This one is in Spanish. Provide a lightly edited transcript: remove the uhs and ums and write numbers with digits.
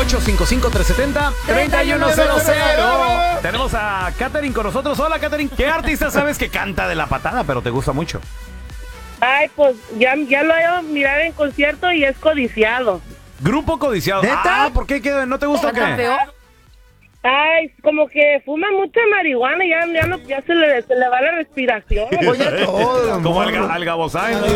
1-855-370-3100. Tenemos a Katherine con nosotros. Hola, Katherine. ¿Qué artista sabes que canta de la patada, pero te gusta mucho? Ay, pues ya lo he mirado en concierto y es Codiciado. Grupo Codiciado. ¿Neta? ¿Por qué? ¿No te gusta o ¿Tan qué? feo? Ay, como que fuma mucha marihuana y ya se le va la respiración. Oye, todo, Como morro. al Gabosay.